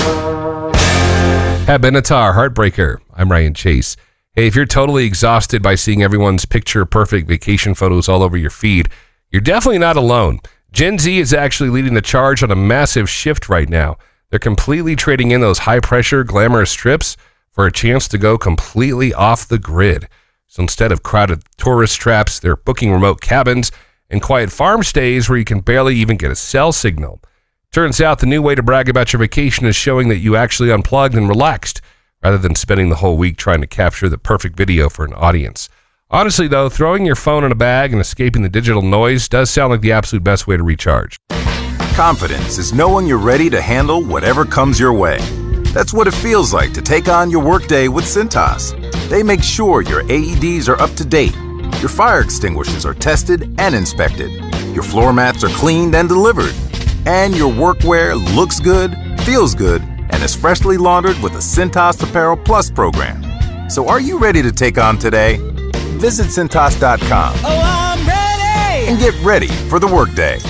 Benatar, Heartbreaker. I'm Ryan Chase. Hey, if you're totally exhausted by seeing everyone's picture-perfect vacation photos all over your feed, you're definitely not alone. Gen Z is actually leading the charge on a massive shift right now. They're completely trading in those high-pressure, glamorous trips for a chance to go completely off the grid. So instead of crowded tourist traps, they're booking remote cabins and quiet farm stays where you can barely even get a cell signal. Turns out the new way to brag about your vacation is showing that you actually unplugged and relaxed, rather than spending the whole week trying to capture the perfect video for an audience. Honestly, though, throwing your phone in a bag and escaping the digital noise does sound like the absolute best way to recharge. Confidence is knowing you're ready to handle whatever comes your way. That's what it feels like to take on your workday with Cintas. They make sure your AEDs are up to date, your fire extinguishers are tested and inspected, your floor mats are cleaned and delivered, and your workwear looks good, feels good, and is freshly laundered with the Cintas Apparel Plus program. So are you ready to take on today? Visit Cintas.com. Oh, I'm ready! And get ready for the workday.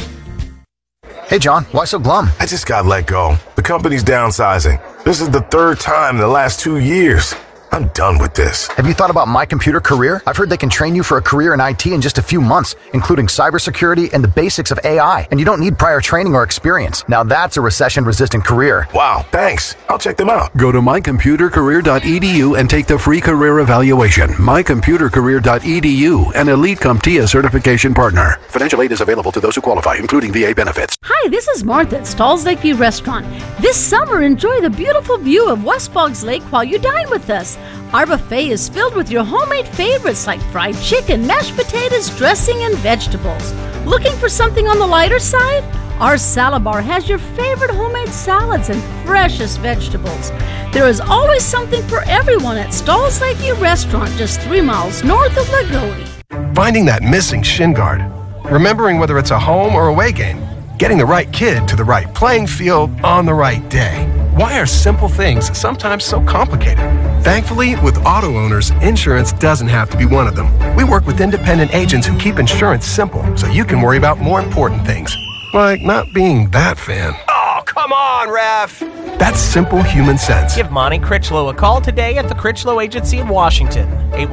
Hey, John, why so glum? I just got let go. The company's downsizing. This is the third time in the last 2 years. I'm done with this. Have you thought about My Computer Career? I've heard they can train you for a career in IT in just a few months, including cybersecurity and the basics of AI, and you don't need prior training or experience. Now that's a recession-resistant career. Wow, thanks. I'll check them out. Go to mycomputercareer.edu and take the free career evaluation. mycomputercareer.edu, an Elite CompTIA certification partner. Financial aid is available to those who qualify, including VA benefits. Hi, this is Martha at Stalls Lakeview Restaurant. This summer, enjoy the beautiful view of West Boggs Lake while you dine with us. Our buffet is filled with your homemade favorites like fried chicken, mashed potatoes, dressing, and vegetables. Looking for something on the lighter side? Our salad bar has your favorite homemade salads and freshest vegetables. There is always something for everyone at Stalls Lakeview Restaurant, just 3 miles north of Lagodi. Finding that missing shin guard. Remembering whether it's a home or away game. Getting the right kid to the right playing field on the right day. Why are simple things sometimes so complicated? Thankfully, with auto owners, insurance doesn't have to be one of them. We work with independent agents who keep insurance simple so you can worry about more important things, like not being that fan. Oh, come on, ref! That's simple human sense. Give Monty Critchlow a call today at the Critchlow Agency in Washington.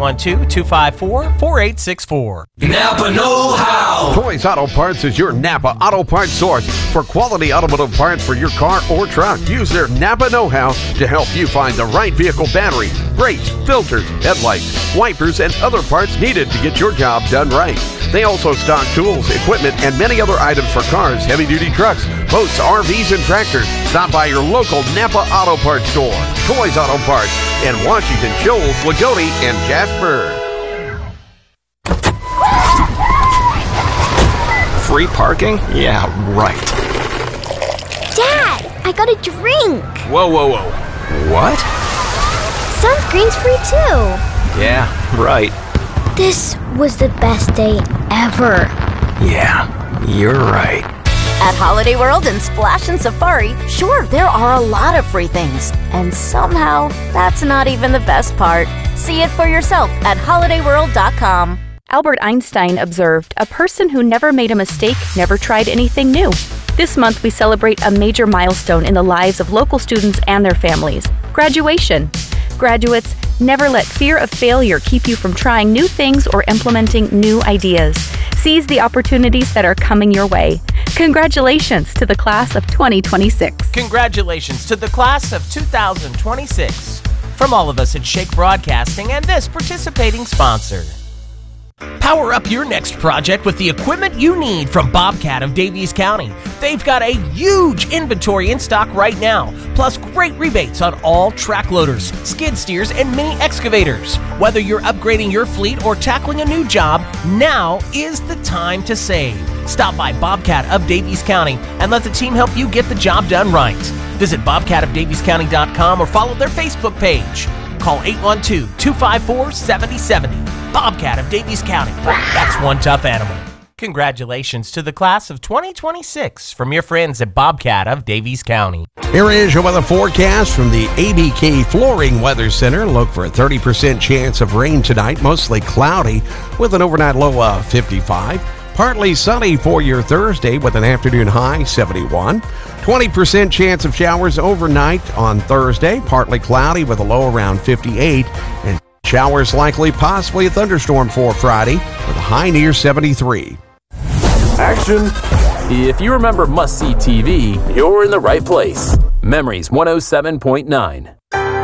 812-254-4864. Napa Know-How. Toys Auto Parts is your Napa Auto Parts source for quality automotive parts for your car or truck. Use their Napa Know-How to help you find the right vehicle battery, brakes, filters, headlights, wipers, and other parts needed to get your job done right. They also stock tools, equipment, and many other items for cars, heavy-duty trucks, boats, RVs, and tractors. Stop by your local Napa Auto Parts store, Toys Auto Parts, in Washington, Shoals, Lagodi, and Jasper. Free parking? Yeah, right. Dad, I got a drink. Whoa. What? Sunscreen's free too. Yeah, right. This was the best day ever. Yeah, you're right. At Holiday World and Splash and Safari, sure, there are a lot of free things. And somehow, that's not even the best part. See it for yourself at holidayworld.com. Albert Einstein observed, "A person who never made a mistake never tried anything new." This month, we celebrate a major milestone in the lives of local students and their families: graduation. Graduates, never let fear of failure keep you from trying new things or implementing new ideas. Seize the opportunities that are coming your way. Congratulations to the class of 2026. Congratulations to the class of 2026. From all of us at Shake Broadcasting and this participating sponsor. Power up your next project with the equipment you need from Bobcat of Daviess County. They've got a huge inventory in stock right now, plus great rebates on all track loaders, skid steers, and mini excavators. Whether you're upgrading your fleet or tackling a new job, now is the time to save. Stop by Bobcat of Daviess County and let the team help you get the job done right. Visit bobcatofdaviesscounty.com or follow their Facebook page. Call 812-254-7070. Bobcat of Daviess County. That's one tough animal. Congratulations to the class of 2026 from your friends at Bobcat of Daviess County. Here is your weather forecast from the ABK Flooring Weather Center. Look for a 30% chance of rain tonight, mostly cloudy with an overnight low of 55. Partly sunny for your Thursday with an afternoon high 71. 20% chance of showers overnight on Thursday, partly cloudy with a low around 58, and showers likely, possibly a thunderstorm for Friday with a high near 73. Action! If you remember must-see TV, you're in the right place. Memories 107.9.